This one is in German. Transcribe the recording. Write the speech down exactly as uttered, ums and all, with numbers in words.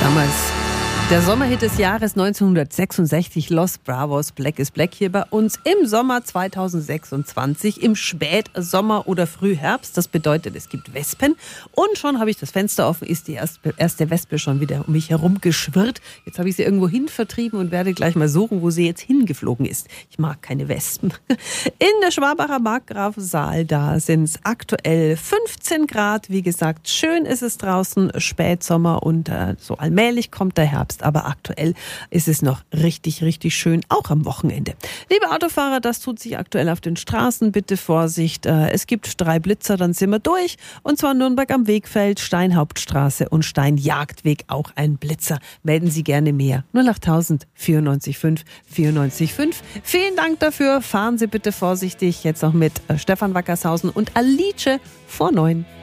damals. Der Sommerhit des Jahres neunzehnhundertsechsundsechzig, Los Bravos, Black is Black, hier bei uns im Sommer zweitausendsechsundzwanzig, im Spätsommer oder Frühherbst. Das bedeutet, es gibt Wespen und schon habe ich das Fenster offen, ist die erste, erste Wespe schon wieder um mich herum geschwirrt. Jetzt habe ich sie irgendwo hin vertrieben und werde gleich mal suchen, wo sie jetzt hingeflogen ist. Ich mag keine Wespen. In der Schwabacher Markgrafensaal, da sind es aktuell fünfzehn Grad. Wie gesagt, schön ist es draußen, Spätsommer und äh, so allmählich kommt der Herbst. Aber aktuell ist es noch richtig, richtig schön, auch am Wochenende. Liebe Autofahrer, das tut sich aktuell auf den Straßen. Bitte Vorsicht, es gibt drei Blitzer, dann sind wir durch. Und zwar Nürnberg am Wegfeld, Steinhauptstraße und Steinjagdweg, auch ein Blitzer. Melden Sie gerne mehr. null acht tausend vierundneunzig fünf vierundneunzig fünf. Vielen Dank dafür. Fahren Sie bitte vorsichtig. Jetzt noch mit Stefan Wackershausen und Alice vor neun.